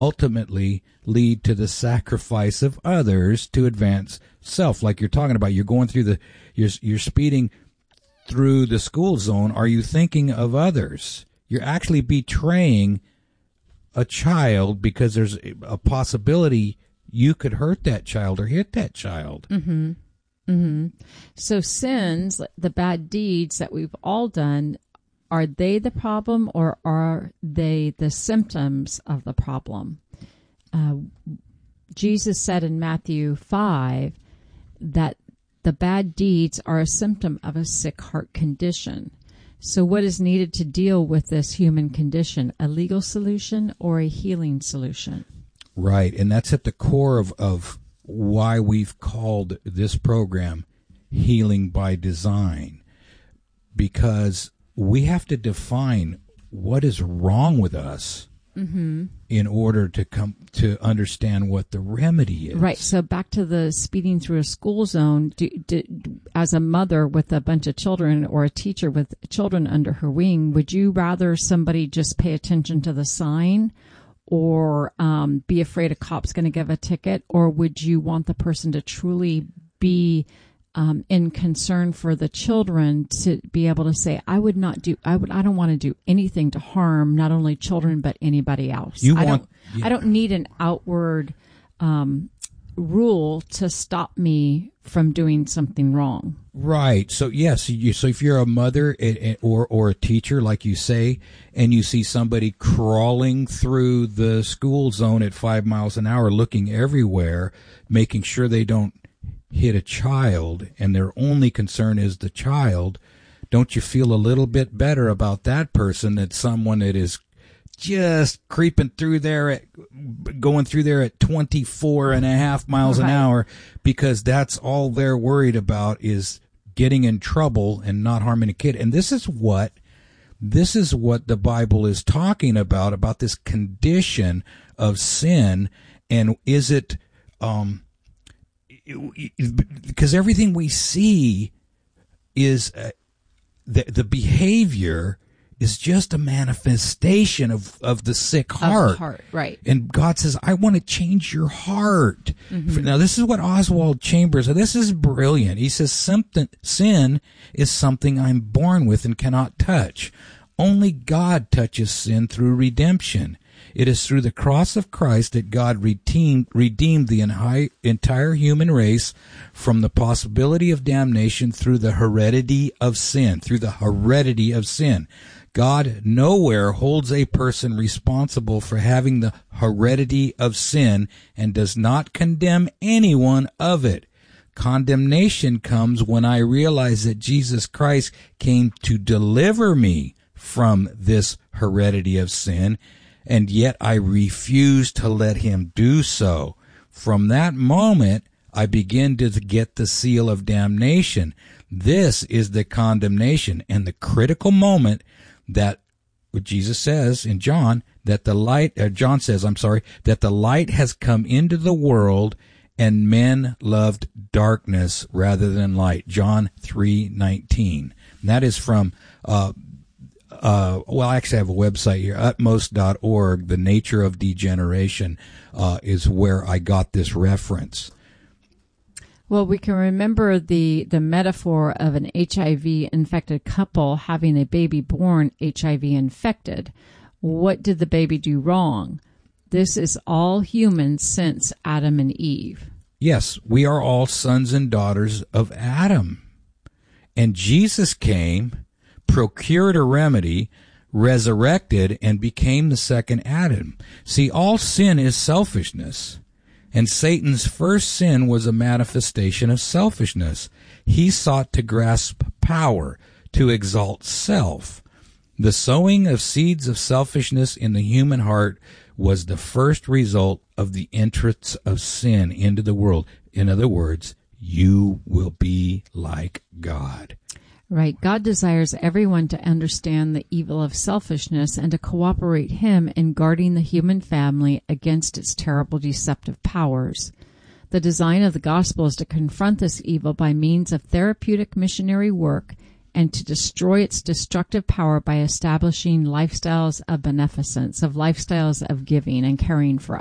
ultimately lead to the sacrifice of others to advance self. Like you're talking about, you're going through you're speeding through the school zone. Are you thinking of others? You're actually betraying a child because there's a possibility you could hurt that child or hit that child. Mm-hmm. Mm-hmm. So sins, the bad deeds that we've all done, are they the problem or are they the symptoms of the problem? Jesus said in Matthew 5 that the bad deeds are a symptom of a sick heart condition. So what is needed to deal with this human condition? A legal solution or a healing solution? Right, and that's at the core of why we've called this program Healing by Design, because we have to define what is wrong with us in order to come to understand what the remedy is. Right, so back to the speeding through a school zone, as a mother with a bunch of children or a teacher with children under her wing, would you rather somebody just pay attention to the sign or be afraid a cop's going to give a ticket, or would you want the person to truly be in concern for the children to be able to say, I don't want to do anything to harm not only children but anybody else. I don't need an outward rule to stop me from doing something wrong. Right. So yes, so if you're a mother or a teacher, like you say, and you see somebody crawling through the school zone at 5 miles an hour, looking everywhere, making sure they don't hit a child, and their only concern is the child, don't you feel a little bit better about that person than someone that is just creeping through there going through there at 24.5 miles an hour, because that's all they're worried about is getting in trouble and not harming a kid. And this is what the Bible is talking about this condition of sin. And is it, because everything we see is the behavior is just a manifestation of the sick heart. Right. And God says, I want to change your heart. Mm-hmm. Now, this is what Oswald Chambers, this is brilliant. He says, sin is something I'm born with and cannot touch. Only God touches sin through redemption. It is through the cross of Christ that God redeemed the entire human race from the possibility of damnation through the heredity of sin. God nowhere holds a person responsible for having the heredity of sin and does not condemn anyone of it. Condemnation comes when I realize that Jesus Christ came to deliver me from this heredity of sin, and yet I refuse to let him do so. From that moment, I begin to get the seal of damnation. This is the condemnation and the critical moment that what Jesus says in John, that the light has come into the world and men loved darkness rather than light. John 3:19. That is from, I actually have a website here, utmost.org. The Nature of Degeneration is where I got this reference. Well, we can remember the metaphor of an HIV-infected couple having a baby born HIV-infected. What did the baby do wrong? This is all humans since Adam and Eve. Yes, we are all sons and daughters of Adam. And Jesus came, procured a remedy, resurrected, and became the second Adam. See, all sin is selfishness. And Satan's first sin was a manifestation of selfishness. He sought to grasp power, to exalt self. The sowing of seeds of selfishness in the human heart was the first result of the entrance of sin into the world. In other words, you will be like God. Right. God desires everyone to understand the evil of selfishness and to cooperate Him in guarding the human family against its terrible deceptive powers. The design of the gospel is to confront this evil by means of therapeutic missionary work and to destroy its destructive power by establishing lifestyles of beneficence, of lifestyles of giving and caring for